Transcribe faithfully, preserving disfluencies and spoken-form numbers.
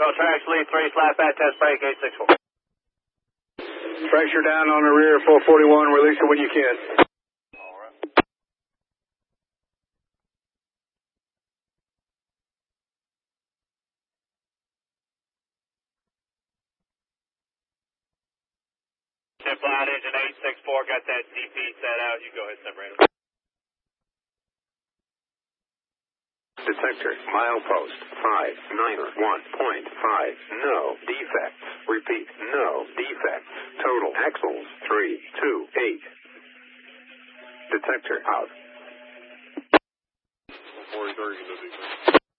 Go tracks, lead three, flat bat, test break, eight six four. Pressure down on the rear, four forty-one, release it when you can. Tip line engine eight six four, got that D P set out. You go ahead, separate. Detector, milepost, five nine one point five, no defects. Repeat, no